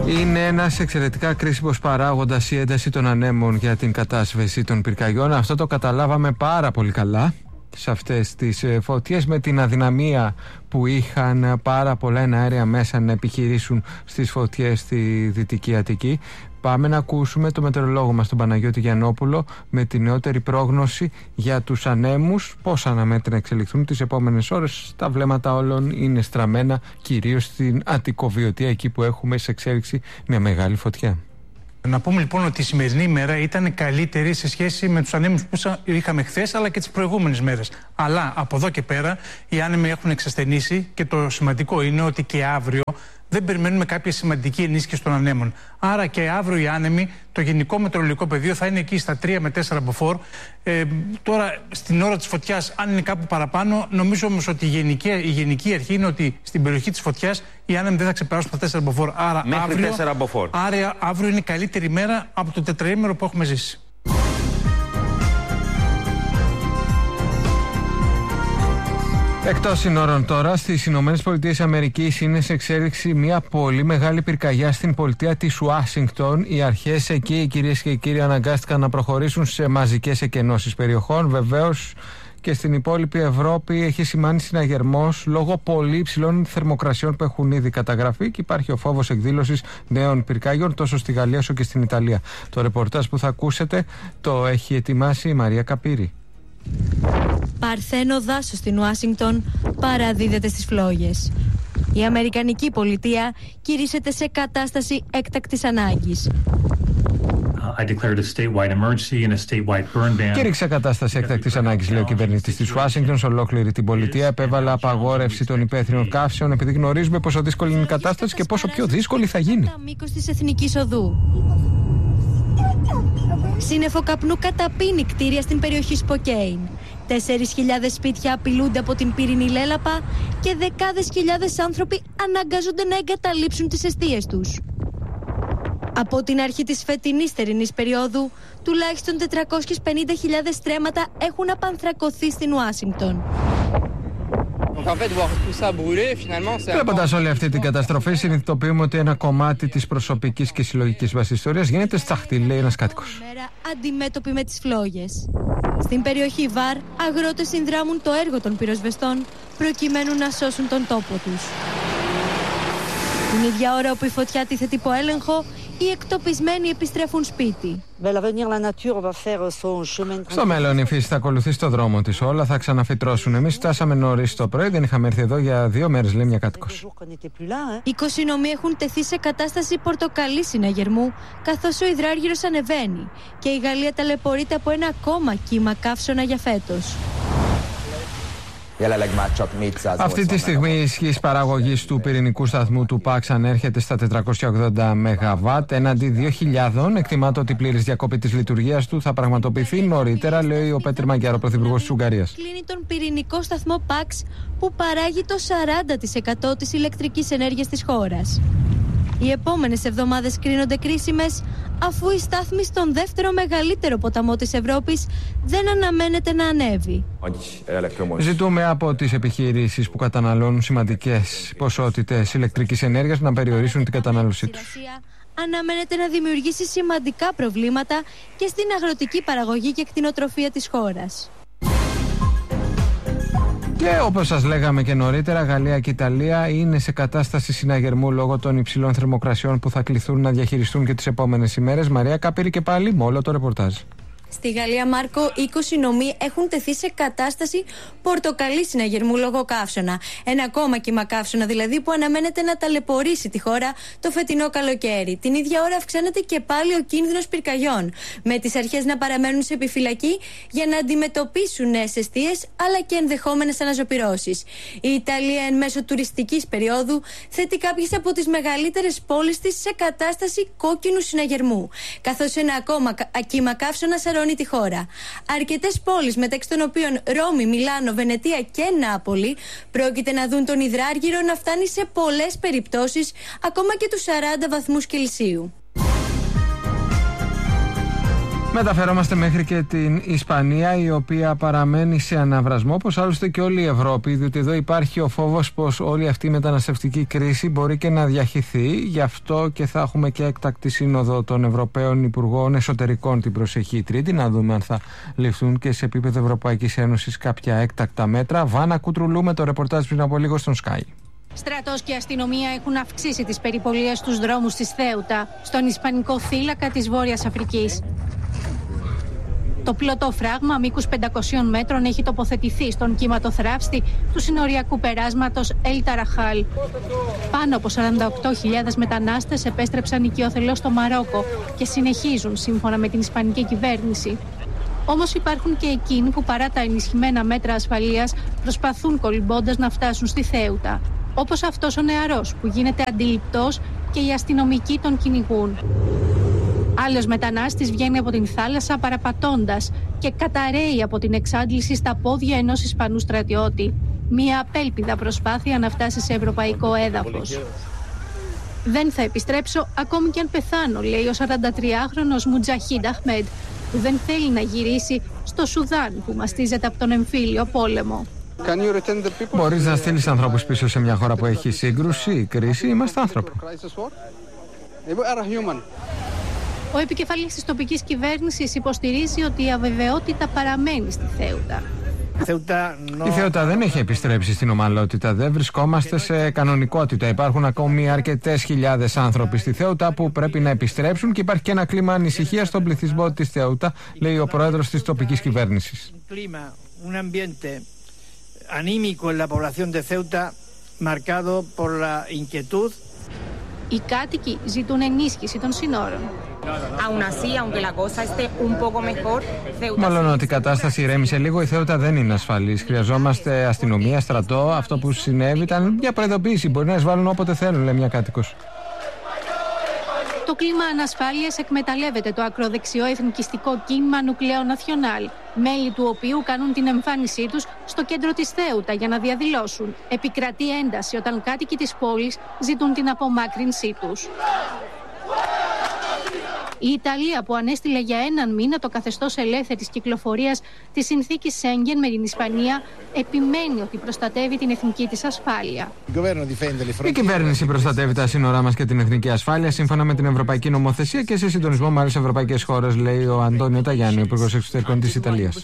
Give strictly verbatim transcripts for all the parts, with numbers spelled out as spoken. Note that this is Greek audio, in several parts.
Είναι ένας εξαιρετικά κρίσιμος παράγοντας η ένταση των ανέμων για την κατάσβεση των πυρκαγιών. Αυτό το καταλάβαμε πάρα πολύ καλά σε αυτές τις φωτιές, με την αδυναμία που είχαν πάρα πολλά εναέρια μέσα να επιχειρήσουν στις φωτιές στη Δυτική Αττική. Πάμε να ακούσουμε το μετεωρολόγο μας, τον Παναγιώτη Γιαννόπουλο, με τη νεότερη πρόγνωση για τους ανέμους, πώς αναμένεται να εξελιχθούν τις επόμενες ώρες. Τα βλέμματα όλων είναι στραμμένα κυρίως στην Αττικοβιωτία, εκεί που έχουμε σε εξέλιξη μια μεγάλη φωτιά. Να πούμε λοιπόν ότι η σημερινή ημέρα ήταν καλύτερη σε σχέση με τους ανέμους που είχαμε χθες, αλλά και τις προηγούμενες μέρες. Αλλά από εδώ και πέρα οι άνεμοι έχουν εξασθενήσει και το σημαντικό είναι ότι και αύριο δεν περιμένουμε κάποια σημαντική ενίσχυση των ανέμων. Άρα και αύριο οι άνεμοι, το γενικό μετεωρολογικό πεδίο θα είναι εκεί στα τρία με τέσσερα μποφόρ. Ε, τώρα, στην ώρα της φωτιάς, αν είναι κάπου παραπάνω, νομίζω όμως ότι η γενική, η γενική αρχή είναι ότι στην περιοχή της φωτιάς οι άνεμοι δεν θα ξεπεράσουν τα τέσσερα μποφόρ. Άρα, μέχρι αύριο, τέσσερα μποφόρ. Άρα αύριο είναι η καλύτερη μέρα από το τετραήμερο που έχουμε ζήσει. Εκτός συνόρων τώρα, στις Ηνωμένες Πολιτείες Αμερικής είναι σε εξέλιξη μια πολύ μεγάλη πυρκαγιά στην πολιτεία της Ουάσιγκτον. Οι αρχές εκεί, κυρίες και κύριοι, αναγκάστηκαν να προχωρήσουν σε μαζικές εκενώσεις περιοχών. Βεβαίως και στην υπόλοιπη Ευρώπη έχει σημάνει συναγερμός λόγω πολύ υψηλών θερμοκρασιών που έχουν ήδη καταγραφεί και υπάρχει ο φόβος εκδήλωσης νέων πυρκαγιών τόσο στη Γαλλία όσο και στην Ιταλία. Το ρεπορτάζ που θα ακούσετε το έχει ετοιμάσει η Μαρία Καπύρη. Παρθένο δάσος στην Ουάσιγκτον παραδίδεται στις φλόγες. Η Αμερικανική πολιτεία κηρύσσεται σε κατάσταση έκτακτης ανάγκης. Κήρυξε κατάσταση έκτακτης ανάγκης, λέει ο κυβερνήτης της Ουάσιγκτον. Σε ολόκληρη την πολιτεία επέβαλε απαγόρευση των υπαίθριων καύσεων, επειδή γνωρίζουμε πόσο δύσκολη είναι η κατάσταση και πόσο πιο δύσκολη θα γίνει. Τα μήκος της Εθνικής Οδού. Σύννεφο καπνού καταπίνει κτίρια στην περιοχή Σποκέιν. Τέσσερις χιλιάδες σπίτια απειλούνται από την πύρινη λέλαπα και δεκάδες χιλιάδες άνθρωποι αναγκάζονται να εγκαταλείψουν τις εστίες τους. Από την αρχή της φετινής θερινής περίοδου, τουλάχιστον τετρακόσιες πενήντα χιλιάδες στρέμματα έχουν απανθρακωθεί στην Ουάσιγκτον. Βλέποντας όλη αυτή την καταστροφή, συνειδητοποιούμε ότι ένα κομμάτι της προσωπικής και συλλογικής μας ιστορίας γίνεται στάχτη, λέει ένας κάτοικος. Αντιμέτωποι με τις φλόγες. Στην περιοχή Βαρ, αγρότες συνδράμουν το έργο των πυροσβεστών προκειμένου να σώσουν τον τόπο τους. Την ίδια ώρα όπου η φωτιά τίθεται υπό έλεγχο, οι εκτοπισμένοι επιστρέφουν σπίτι. Στο μέλλον η φύση θα ακολουθήσει το δρόμο της. Όλα θα ξαναφυτρώσουν. Εμείς φτάσαμε νωρίς το πρωί, δεν είχαμε έρθει εδώ για δύο μέρες, λέει μια κάτοικος. είκοσι νομοί έχουν τεθεί σε κατάσταση πορτοκαλί συναγερμού, καθώς ο υδράργυρος ανεβαίνει και η Γαλλία ταλαιπωρείται από ένα ακόμα κύμα καύσωνα για φέτος. Αυτή τη στιγμή η ισχύς παραγωγής του πυρηνικού σταθμού του Παξ ανέρχεται στα τετρακόσια ογδόντα μεγαβάτ έναντι δύο χιλιάδων. Εκτιμάται ότι η πλήρης διακοπή της λειτουργίας του θα πραγματοποιηθεί νωρίτερα, λέει ο Πέτρη Μαγκιάρο, πρωθυπουργός της Ουγγαρίας. Κλείνει τον πυρηνικό σταθμό Παξ που παράγει το σαράντα τοις εκατό της ηλεκτρικής ενέργειας της χώρας. Οι επόμενες εβδομάδες κρίνονται κρίσιμες, αφού η στάθμη στον δεύτερο μεγαλύτερο ποταμό της Ευρώπης δεν αναμένεται να ανέβει. Ζητούμε από τις επιχειρήσεις που καταναλώνουν σημαντικές ποσότητες ηλεκτρικής ενέργειας να περιορίσουν την κατανάλωσή τους. Αναμένεται να δημιουργήσει σημαντικά προβλήματα και στην αγροτική παραγωγή και κτηνοτροφία της χώρας. Και όπως σας λέγαμε και νωρίτερα, Γαλλία και Ιταλία είναι σε κατάσταση συναγερμού λόγω των υψηλών θερμοκρασιών που θα κληθούν να διαχειριστούν και τις επόμενες ημέρες. Μαρία Καπύρη και πάλι με όλο το ρεπορτάζ. Στη Γαλλία, Μάρκο, είκοσι νομοί έχουν τεθεί σε κατάσταση πορτοκαλί συναγερμού λόγω καύσωνα. Ένα ακόμα κύμα καύσωνα δηλαδή που αναμένεται να ταλαιπωρήσει τη χώρα το φετινό καλοκαίρι. Την ίδια ώρα αυξάνεται και πάλι ο κίνδυνος πυρκαγιών, με τις αρχές να παραμένουν σε επιφυλακή για να αντιμετωπίσουν νέες εστίες αλλά και ενδεχόμενες αναζωπυρώσεις. Η Ιταλία, εν μέσω τουριστικής περίοδου, θέτει κάποιες από τις μεγαλύτερες πόλεις της σε κατάσταση κόκκινου συναγερμού, καθώς ένα ακόμα κύμα καύσωνα τη χώρα. Αρκετές πόλεις, μεταξύ των οποίων Ρώμη, Μιλάνο, Βενετία και Νάπολη, πρόκειται να δουν τον υδράργυρο να φτάνει σε πολλές περιπτώσεις ακόμα και τους σαράντα βαθμούς Κελσίου. Μεταφερόμαστε μέχρι και την Ισπανία, η οποία παραμένει σε αναβρασμό, όπως άλλωστε και όλη η Ευρώπη, διότι εδώ υπάρχει ο φόβος πως όλη αυτή η μεταναστευτική κρίση μπορεί και να διαχυθεί. Γι' αυτό και θα έχουμε και έκτακτη σύνοδο των Ευρωπαίων Υπουργών Εσωτερικών την προσεχή Τρίτη, να δούμε αν θα ληφθούν και σε επίπεδο Ευρωπαϊκής Ένωσης κάποια έκτακτα μέτρα. Βάνα Κουτρουλού με το ρεπορτάζ πριν από λίγο στον Sky. Στρατός και αστυνομία έχουν αυξήσει τις περιπολίες στους δρόμους της Θέουτα, στον Ισπανικό θύλακα της Βόρειας Αφρικής. Το πλωτό φράγμα μήκους πεντακοσίων μέτρων έχει τοποθετηθεί στον κυματοθράφστη του συνοριακού περάσματος El Tarajal. Πάνω από σαράντα οκτώ χιλιάδες μετανάστες επέστρεψαν οικειοθελώς στο Μαρόκο και συνεχίζουν σύμφωνα με την Ισπανική κυβέρνηση. Όμως υπάρχουν και εκείνοι που παρά τα ενισχυμένα μέτρα ασφαλείας προσπαθούν κολυμπώντας να φτάσουν στη Θέουτα. Όπως αυτός ο νεαρός που γίνεται αντιληπτός και οι αστυνομικοί τον κυνηγούν. Άλλος μετανάστης βγαίνει από την θάλασσα παραπατώντας και καταραίει από την εξάντληση στα πόδια ενός Ισπανού στρατιώτη. Μία απέλπιδα προσπάθεια να φτάσει σε ευρωπαϊκό έδαφος. Δεν θα επιστρέψω ακόμη και αν πεθάνω, λέει ο σαραντατριάχρονος Μουτζαχίντ Αχμέντ, που δεν θέλει να γυρίσει στο Σουδάν που μαστίζεται από τον εμφύλιο πόλεμο. Μπορείς να στείλεις ανθρώπους πίσω σε μια χώρα που έχει σύγκρουση ή κρίση? Είμαστε άνθρωποι. Ο επικεφαλής της τοπικής κυβέρνησης υποστηρίζει ότι η αβεβαιότητα παραμένει στη Θέουτα. Η Θέουτα δεν έχει επιστρέψει στην ομαλότητα. Δεν βρισκόμαστε σε κανονικότητα. Υπάρχουν ακόμη αρκετές χιλιάδες άνθρωποι στη Θέουτα που πρέπει να επιστρέψουν και υπάρχει και ένα κλίμα ανησυχίας στον πληθυσμό της Θέουτα, λέει ο πρόεδρος της τοπικής κυβέρνησης. Οι κάτοικοι ζητούν ενίσχυση των συνόρων. Μάλλον ότι η κατάσταση ηρέμησε λίγο, η Θέουτα δεν είναι ασφαλής. Χρειαζόμαστε αστυνομία, στρατό. Αυτό που συνέβη ήταν μια προειδοποίηση. Μπορεί να εισβάλλουν όποτε θέλουν, λέει μια κάτοικος. Το κλίμα ανασφάλειας εκμεταλλεύεται το ακροδεξιό εθνικιστικό κίνημα Νουκλέο Νασιονάλ, μέλη του οποίου κάνουν την εμφάνισή τους στο κέντρο της Θέουτα για να διαδηλώσουν. Επικρατεί ένταση όταν κάτοικοι της πόλης ζητούν την απομάκρυνσή τους. Η Ιταλία, που ανέστηλε για έναν μήνα το καθεστώς ελεύθερης κυκλοφορίας της συνθήκης Σέγγεν με την Ισπανία, επιμένει ότι προστατεύει την εθνική της ασφάλεια. Η κυβέρνηση προστατεύει τα σύνορά μας και την εθνική ασφάλεια σύμφωνα με την ευρωπαϊκή νομοθεσία και σε συντονισμό με άλλες ευρωπαϊκές χώρες, λέει ο Αντώνιο Ταγιάννη, ο Υπουργός Εξωτερικών της Ιταλίας.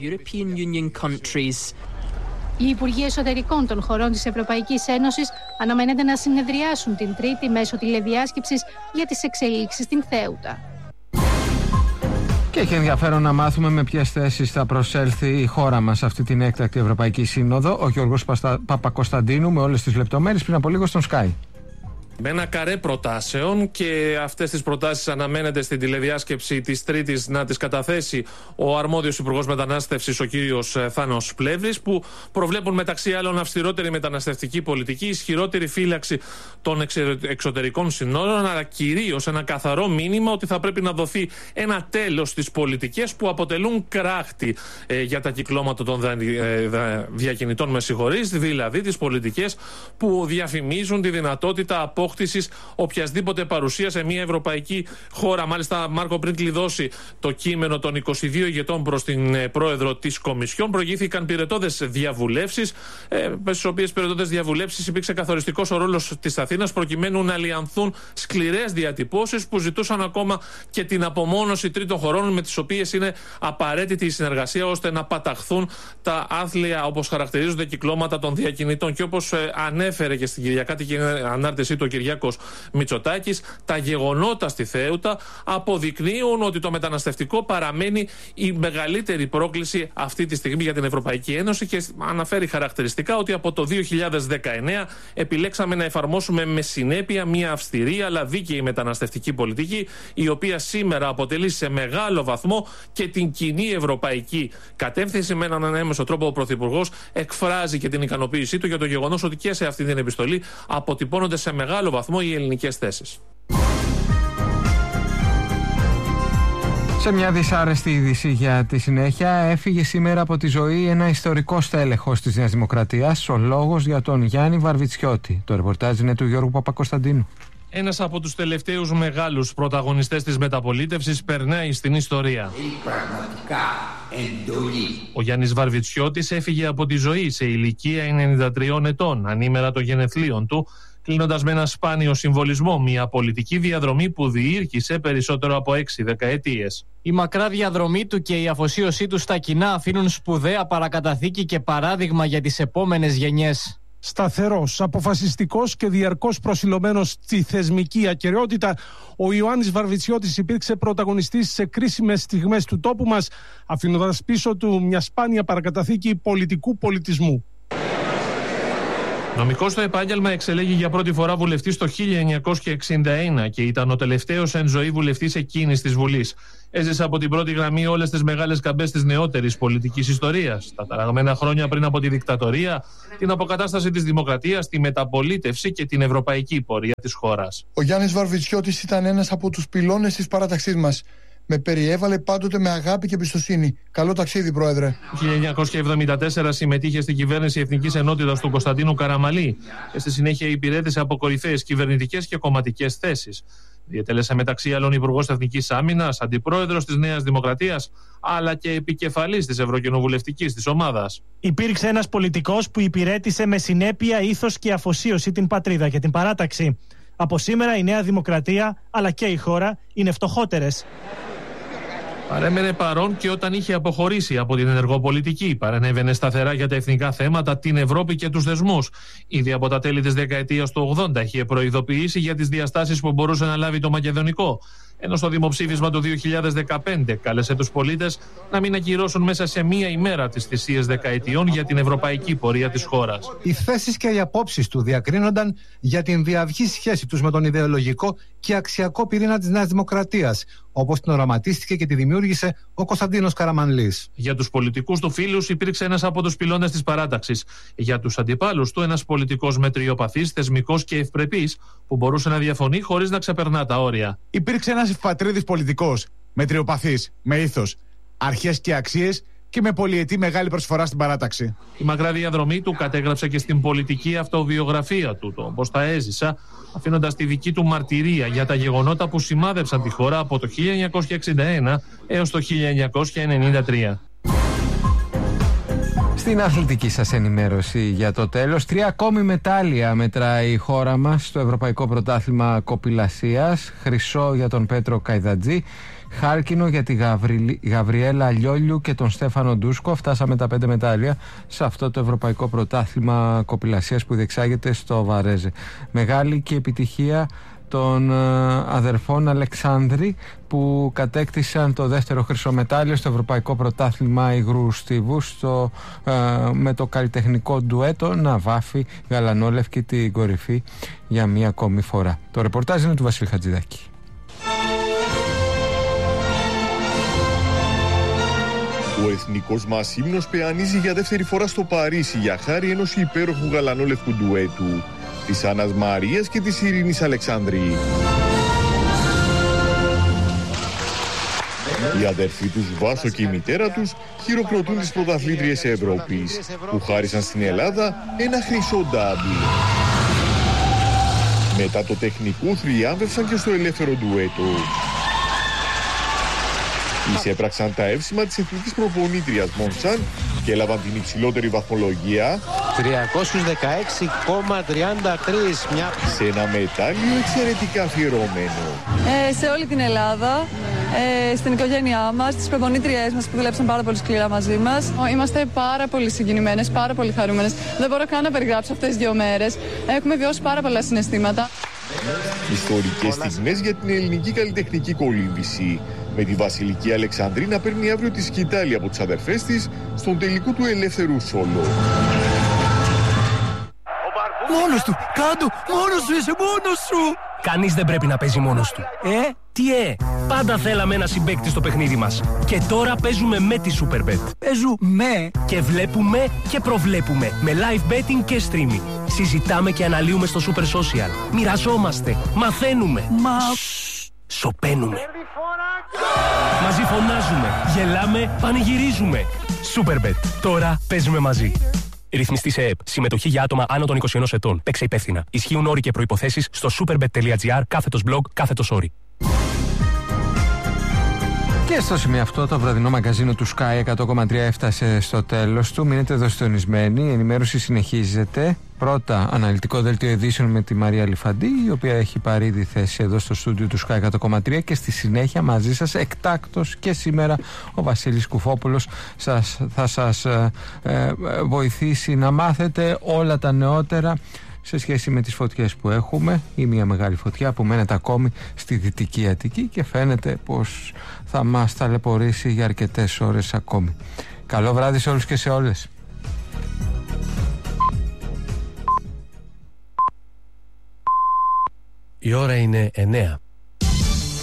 Οι Υπουργοί Εσωτερικών των χωρών της Ευρωπαϊκής Ένωσης αναμένεται να συνεδριάσουν την Τρίτη μέσω τηλεδιάσκεψης για τις εξελίξεις στην Θέουτα. Και έχει ενδιαφέρον να μάθουμε με ποιες θέσεις θα προσέλθει η χώρα μας σε αυτή την έκτακτη Ευρωπαϊκή Σύνοδο. Ο Γιώργος Παπακοσταντίνου με όλες τις λεπτομέρειες πριν από λίγο στον Sky. Με ένα καρέ προτάσεων, και αυτές τις προτάσεις αναμένεται στην τηλεδιάσκεψη της Τρίτης να τις καταθέσει ο αρμόδιος Υπουργός Μετανάστευσης, ο κύριος Θάνος Πλεύρης, που προβλέπουν μεταξύ άλλων αυστηρότερη μεταναστευτική πολιτική, ισχυρότερη φύλαξη των εξωτερικών συνόρων, αλλά κυρίως ένα καθαρό μήνυμα ότι θα πρέπει να δοθεί ένα τέλος στις πολιτικές που αποτελούν κράχτη ε, για τα κυκλώματα των δα, ε, δα, διακινητών, με συγχωρείς, δηλαδή τις πολιτικές που διαφημίζουν τη δυνατότητα απόκτησης οποιασδήποτε παρουσία σε μια ευρωπαϊκή χώρα. Μάλιστα, Μάρκο, πριν κλειδώσει το κείμενο των είκοσι δύο ηγετών προς την ε, πρόεδρο της Κομισιόν, προηγήθηκαν πυρετώδες διαβουλεύσεις, ε, στις οποίες πυρετώδες διαβουλεύσεις υπήρξε καθοριστικός ο ρόλος της Αθήνας, προκειμένου να λιανθούν σκληρές διατυπώσεις που ζητούσαν ακόμα και την απομόνωση τρίτων χωρών, με τις οποίες είναι απαραίτητη η συνεργασία ώστε να παταχθούν τα άθλια, όπως χαρακτηρίζονται, κυκλώματα των διακινητών. Και όπως ε, ανέφερε και στην Κυριακάτικη ανάρτησή του ο Κυριάκος Μητσοτάκης, τα γεγονότα στη Θέουτα αποδεικνύουν ότι το μεταναστευτικό παραμένει η μεγαλύτερη πρόκληση αυτή τη στιγμή για την Ευρωπαϊκή Ένωση, και αναφέρει χαρακτηριστικά ότι από το δύο χιλιάδες δεκαεννέα επιλέξαμε να εφαρμόσουμε με συνέπεια μια αυστηρή αλλά δίκαιη μεταναστευτική πολιτική, η οποία σήμερα αποτελεί σε μεγάλο βαθμό και την κοινή ευρωπαϊκή κατεύθυνση. Με έναν έμεσο τρόπο ο Πρωθυπουργός εκφράζει και την ικανοποίησή του για το γεγονός ότι και σε αυτή την επιστολή αποτυπώνονται σε μεγάλο βαθμό οι ελληνικές θέσεις. Σε μια δυσάρεστη είδηση για τη συνέχεια, έφυγε σήμερα από τη ζωή ένα ιστορικό στέλεχος της Νέας Δημοκρατίας, ο λόγος για τον Γιάννη Βαρβιτσιώτη. Το ρεπορτάζ είναι του Γιώργου Παπακοσταντίνου. Ένας από τους τελευταίους μεγάλους πρωταγωνιστές της μεταπολίτευσης περνάει στην ιστορία. Πραγματικά εντολή. Ο Γιάννης Βαρβιτσιώτης έφυγε από τη ζωή σε ηλικία ενενήντα τριών ετών, ανήμερα των γενεθλίων του, κλείνοντας με ένα σπάνιο συμβολισμό μια πολιτική διαδρομή που διήρκησε περισσότερο από έξι δεκαετίες. Η μακρά διαδρομή του και η αφοσίωσή του στα κοινά αφήνουν σπουδαία παρακαταθήκη και παράδειγμα για τις επόμενες γενιές. Σταθερός, αποφασιστικός και διαρκώς προσιλωμένος στη θεσμική ακεραιότητα, ο Ιωάννης Βαρβιτσιώτης υπήρξε πρωταγωνιστής σε κρίσιμες στιγμές του τόπου μας, αφήνοντας πίσω του μια σπάνια παρακαταθήκη πολιτικού πολιτισμού. Νομικός στο επάγγελμα, εξελέγει για πρώτη φορά βουλευτής το χίλια εννιακόσια εξήντα ένα και ήταν ο τελευταίος εν ζωή βουλευτής εκείνης της Βουλής. Έζησε από την πρώτη γραμμή όλες τις μεγάλες καμπές της νεότερης πολιτικής ιστορίας. Τα ταραγμένα χρόνια πριν από τη δικτατορία, την αποκατάσταση της δημοκρατίας, τη μεταπολίτευση και την ευρωπαϊκή πορεία της χώρας. Ο Γιάννης Βαρβιτσιώτης ήταν ένας από τους πυλώνες της παράταξής μας. Με περιέβαλε πάντοτε με αγάπη και εμπιστοσύνη. Καλό ταξίδι, Πρόεδρε. Το χίλια εννιακόσια εβδομήντα τέσσερα συμμετείχε στην κυβέρνηση Εθνικής Ενότητας του Κωνσταντίνου Καραμαλή και στη συνέχεια υπηρέτησε από κορυφαίες κυβερνητικές και κομματικές θέσεις. Διετέλεσε μεταξύ άλλων Υπουργός Εθνικής Άμυνας, Αντιπρόεδρος της Νέας Δημοκρατίας, αλλά και επικεφαλής της Ευρωκοινοβουλευτικής της ομάδας. Υπήρξε ένας πολιτικός που υπηρέτησε με συνέπεια, ήθος και αφοσίωση την πατρίδα και την παράταξη. Από σήμερα η Νέα Δημοκρατία, αλλά και η χώρα, είναι φτωχότερες. Παρέμενε παρόν και όταν είχε αποχωρήσει από την ενεργό πολιτική. Παρενέβαινε σταθερά για τα εθνικά θέματα, την Ευρώπη και τους θεσμούς. Ήδη από τα τέλη της δεκαετίας του ογδόντα είχε προειδοποιήσει για τις διαστάσεις που μπορούσε να λάβει το μακεδονικό. Ενώ στο δημοψήφισμα του δύο χιλιάδες δεκαπέντε κάλεσε τους πολίτες να μην ακυρώσουν μέσα σε μία ημέρα τις θυσίες δεκαετιών για την ευρωπαϊκή πορεία της χώρας. Οι θέσεις και οι απόψεις του διακρίνονταν για την διαυγή σχέση τους με τον ιδεολογικό και αξιακό πυρήνα της Νέας Δημοκρατίας, όπως την οραματίστηκε και τη δημιούργησε ο Κωνσταντίνος Καραμανλής. Για τους πολιτικούς του φίλους υπήρξε ένας από τους πυλώνες της παράταξης. Για τους αντιπάλους του ένας πολιτικός μετριοπαθής, θεσμικός και ευπρεπής που μπορούσε να διαφωνεί χωρίς να ξεπερνά τα όρια. Υπήρξε ένας πατρίδης πολιτικός, μετριοπαθής, με ήθος, αρχές και αξίες και με πολυετή μεγάλη προσφορά στην παράταξη. Η μακρά διαδρομή του κατέγραψε και στην πολιτική αυτοβιογραφία του, το πώς τα έζησα, αφήνοντας τη δική του μαρτυρία για τα γεγονότα που σημάδεψαν τη χώρα από το χίλια εννιακόσια εξήντα ένα έως το χίλια εννιακόσια ενενήντα τρία. Στην αθλητική σας ενημέρωση για το τέλος, τρία ακόμη μετάλλια μετράει η χώρα μας στο Ευρωπαϊκό Πρωτάθλημα Κοπηλασίας. Χρυσό για τον Πέτρο Καϊδατζή, χάρκινο για τη Γαβρι... Γαβριέλα Λιόλιου και τον Στέφανο Ντούσκο. Φτάσαμε τα πέντε μετάλλια σε αυτό το Ευρωπαϊκό Πρωτάθλημα Κοπηλασίας που διεξάγεται στο Βαρέζε. Μεγάλη και επιτυχία των αδερφών Αλεξάνδρη που κατέκτησαν το δεύτερο χρυσό μετάλλιο στο Ευρωπαϊκό Πρωτάθλημα Υγρού Στίβου στο, ε, με το καλλιτεχνικό ντουέτο να βάφει γαλανόλευκη την κορυφή για μία ακόμη φορά. Το ρεπορτάζ είναι του Βασίλη Χατζηδάκη. Ο εθνικός μας ύμνος πεανίζει για δεύτερη φορά στο Παρίσι για χάρη ενός υπέροχου γαλανόλευκου ντουέτου της Άννας Μαρίας και της Ειρήνης Αλεξάνδρη. Οι αδερφοί τους Βάσο και η μητέρα τους χειροκροτούν τις πρωταθλήτριες Ευρώπης που χάρισαν στην Ελλάδα ένα χρυσό ντάμπλ. Μετά το τεχνικό θριάμβευσαν και στο ελεύθερο ντουέτο. Εισέπραξαν τα εύσημα της εθνικής προπονήτριας Μοντσάν και έλαβαν την υψηλότερη βαθμολογία τριακόσια δεκαέξι κόμμα τριάντα τρία, μια... σε ένα μετάλλιο εξαιρετικά αφιερωμένο. Ε, σε όλη την Ελλάδα, ε, στην οικογένειά μας, στις προπονήτριές μας που δουλέψαν πάρα πολύ σκληρά μαζί μας. Είμαστε πάρα πολύ συγκινημένες, πάρα πολύ χαρούμενες. Δεν μπορώ καν να περιγράψω αυτές τις δύο μέρες. Έχουμε βιώσει πάρα πολλά συναισθήματα. Ιστορικές στιγμές για την ελληνική καλλιτεχνική κολύμβηση, με τη Βασιλική Αλεξανδρή να παίρνει αύριο τη σκητάλη από τις αδερφές της στον τελικό του ελεύθερου σόλο. Μόνος του! Κάντο! Μόνος σου είσαι! Μόνος σου! Κανείς δεν πρέπει να παίζει μόνος του. Ε, τι ε! Πάντα θέλαμε ένα συμπαίκτη στο παιχνίδι μας. Και τώρα παίζουμε με τη Superbet. Παίζουμε και βλέπουμε και προβλέπουμε με live betting και streaming. Συζητάμε και αναλύουμε στο Super Social. Μοιραζόμαστε, μαθαίνουμε. Μα... σοπαίνουμε. Μαζί φωνάζουμε, γελάμε, πανηγυρίζουμε. Superbet. Τώρα παίζουμε μαζί. Ρυθμιστή σε ΕΕΠ. Συμμετοχή για άτομα άνω των είκοσι ενός ετών. Παίξε υπεύθυνα. Ισχύουν όροι και προϋποθέσεις στο superbet.gr κάθετος blog κάθετος όροι. Και στο σημείο αυτό το βραδινό μαγκαζίνο του Sky εκατό κόμμα τρία έφτασε στο τέλος του. Μείνετε εδώ συντονισμένοι. Η ενημέρωση συνεχίζεται. Πρώτα αναλυτικό δελτίο ειδήσεων με τη Μαρία Λιφαντή, η οποία έχει πάρει ήδη θέση εδώ στο στούντιο του Sky εκατό κόμμα τρία, και στη συνέχεια μαζί σας εκτάκτος και σήμερα ο Βασίλης Κουφόπουλος σας, θα σας ε, ε, βοηθήσει να μάθετε όλα τα νεότερα σε σχέση με τις φωτιές που έχουμε, ή μια μεγάλη φωτιά που μένεται ακόμη στη Δυτική Αττική και φαίνεται πως θα μας ταλαιπωρήσει για αρκετές ώρες ακόμη. Καλό βράδυ σε όλους και σε όλες. Η ώρα είναι εννέα.